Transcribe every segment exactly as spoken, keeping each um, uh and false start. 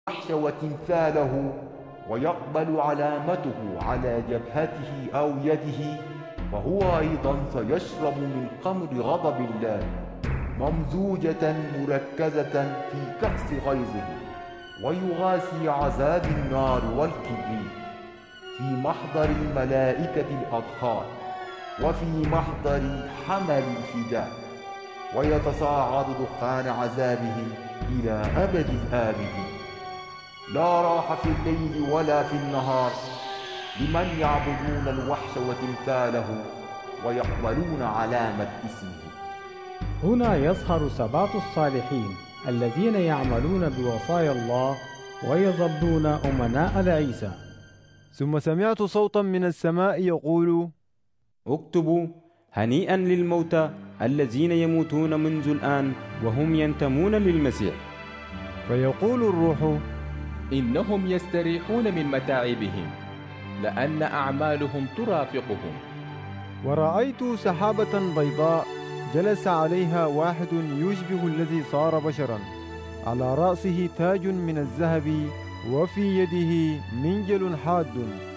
الوحش وتمثاله ويقبل علامته على جبهته أو يده، فهو أيضا سيشرب من خمر غضب الله ممزوجة مركزة في كأس غيظه، ويغاسي عذاب النار والكبريت في محضر الملائكة الأطهار وفي محضر حمل الفداء، ويتصاعد دخان عذابهم إلى أبد الآبدين. لا راحة في الليل ولا في النهار لمن يعبدون الوحش وتمثاله ويقبلون علامة اسمه. هنا يظهر ثبات الصالحين الذين يعملون بوصايا الله ويظلون أمناء لعيسى. ثم سمعت صوتا من السماء يقول: اكتبوا: هنيئا للموتى الذين يموتون منذ الآن وهم ينتمون للمسيح. فيقول الروح: إنهم يستريحون من متاعبهم لأن أعمالهم ترافقهم. ورأيت سحابة بيضاء جلس عليها واحد يشبه الذي صار بشرا، على رأسه تاج من الذهب وفي يده منجل حاد.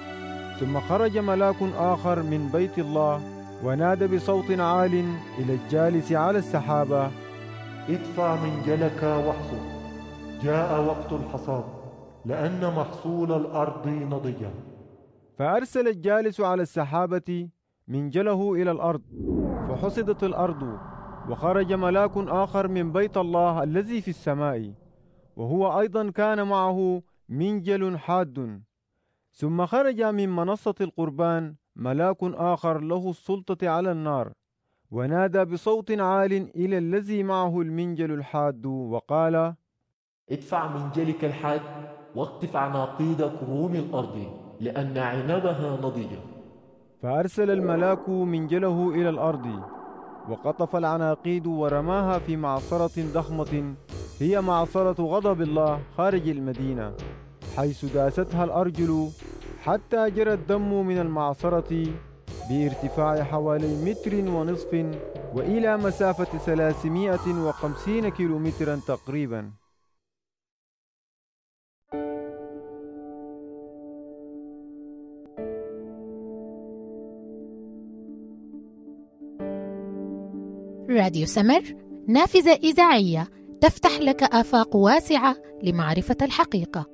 ثم خرج ملاك آخر من بيت الله ونادى بصوت عال إلى الجالس على السحابة: ادفع منجلك واحصد، جاء وقت الحصاد، لأن محصول الأرض نضج. فأرسل الجالس على السحابة منجله إلى الأرض، فحصدت الأرض. وخرج ملاك آخر من بيت الله الذي في السماء، وهو أيضا كان معه منجل حاد. ثم خرج من منصة القربان ملاك آخر له السلطة على النار، ونادى بصوت عال إلى الذي معه المنجل الحاد وقال: ادفع منجلك الحاد واقطف عناقيد كروم الأرض، لأن عنبها نضجة. فأرسل الملاك منجله إلى الأرض، وقطف العناقيد ورماها في معصرة ضخمة هي معصرة غضب الله خارج المدينة، حيث داستها الأرجل حتى جرى الدم من المعصرة بارتفاع حوالي متر ونصف وإلى مسافة ثلاثمائة وخمسين كيلومترا تقريبا. راديو سمر، نافذة إذاعية تفتح لك آفاق واسعة لمعرفة الحقيقة.